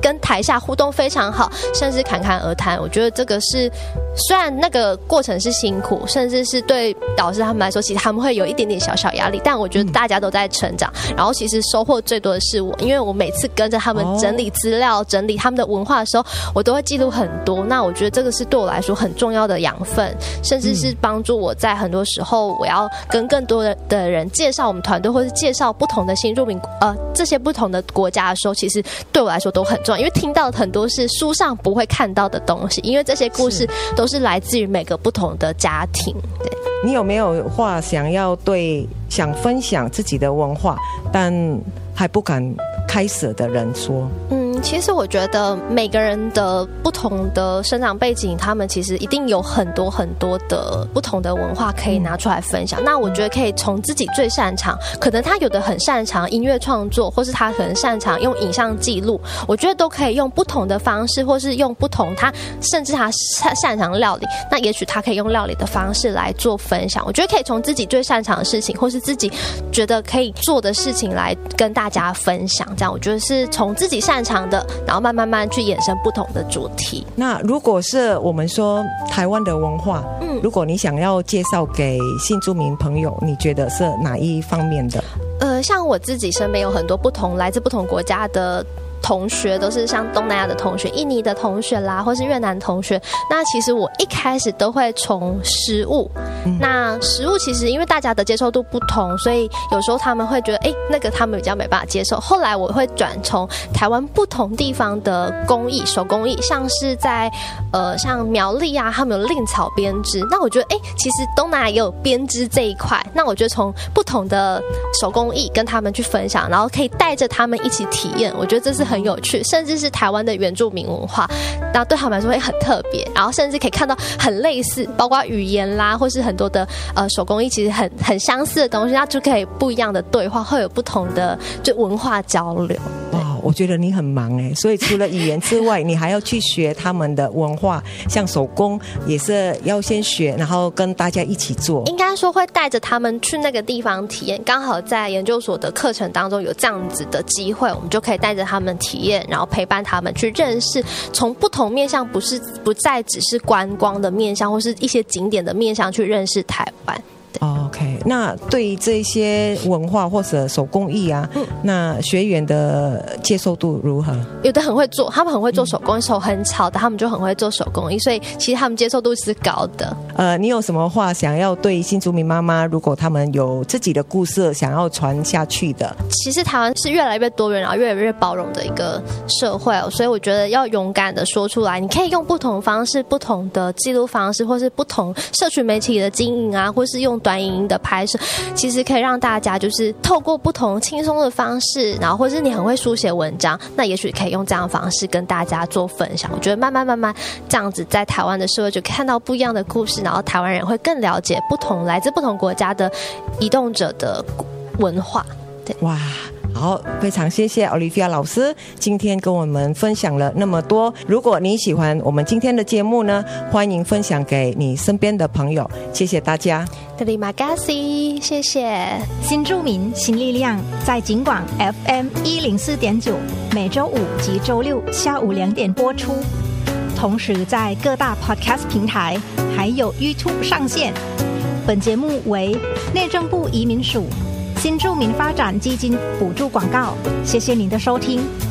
跟台下互动非常好，甚至侃侃而谈。我觉得这个是虽然那个过程是辛苦，甚至是对导师他们来说，其实他们会有一点点小小压力，但我觉得大家都在成长。然后其实收获最多的是我，因为我每次跟着他们整理资料、整理他们的文化的时候，我都会记录很多。那我觉得这个是对我来说很重要的养分，甚至是帮助我在很多时候我要跟更多的人介绍我们团队，或是介绍不同的新住民这些不同的国家的时候，其实对我来说都很重要，因为听到很多是书上不会看到的东西，因为这些故事都是来自于每个不同的家庭。对， 你有没有话想分享自己的文化，但还不敢开始的人说？ 其实我觉得每个人的不同的生长背景，他们其实一定有很多很多的不同的文化可以拿出来分享。那我觉得可以从自己最擅长，可能他有的很擅长音乐创作，或是他可能擅长用影像记录，我觉得都可以用不同的方式，或是用不同甚至他擅长料理，那也许他可以用料理的方式来做分享。我觉得可以从自己最擅长的事情，或是自己觉得可以做的事情来跟大家分享。这样我觉得是从自己擅长的，然后慢慢去衍生不同的主题。 那如果是我们说台湾的文化，如果你想要介绍给新住民朋友，你觉得是哪一方面的？ 像我自己身边有很多来自不同国家的同学，都是像东南亚的同学、印尼的同学啦，或是越南同学。那其实我一开始都会从食物，那食物其实因为大家的接受度不同，所以有时候他们会觉得那个他们比较没办法接受。后来我会转从台湾不同地方的工艺、手工艺，像是在像苗栗啊，他们有蔺草编织。那我觉得其实东南亚也有编织这一块。那我觉得从不同的手工艺跟他们去分享，然后可以带着他们一起体验，我觉得这是很有趣，甚至是台湾的原住民文化，然后对他们来说会很特别，然后甚至可以看到很类似，包括语言啦，或是很多的手工艺其实很相似的东西，那就可以不一样的对话，会有不同的就文化交流。 哇，我觉得你很忙所以除了语言之外，你还要去学他们的文化，像手工也是要先学，然后跟大家一起做。 应该说会带着他们去那个地方体验，刚好在研究所的课程当中有这样子的机会，我们就可以带着他们体验，然后陪伴他们去认识，从不同面向，不再只是观光的面向，或是一些景点的面向去认识台湾。 OK， 那对于这些文化或者手工艺啊，那学员的接受度如何？ 有的很会做，他们很会做手工，手很巧的，他们就很会做手工艺，所以其实他们接受度是高的。 你有什么话想要对新住民妈妈，如果他们有自己的故事想要传下去的？其实台湾是越来越多元，然后越来越包容的一个社会所以我觉得要勇敢的说出来。你可以用不同方式、不同的记录方式，或是不同社群媒体的经营啊，或是用短影音的拍摄，其实可以让大家就是透过不同轻松的方式，然后或是你很会书写文章，那也许可以用这样的方式跟大家做分享。我觉得慢慢这样子，在台湾的社会就看到不一样的故事，然后台湾人会更了解来自不同国家的移动者的文化。对，哇。 好，非常谢谢 Olivia 老师今天跟我们分享了那么多。如果你喜欢我们今天的节目呢，欢迎分享给你身边的朋友。谢谢大家。 Terima kasih， 谢谢。 新住民新力量在警广 FM 104.9，每周五及周六下午2点播出，同时在各大 Podcast 平台还有 YouTube 上线。本节目为内政部移民署新住民发展基金补助广告，谢谢您的收听。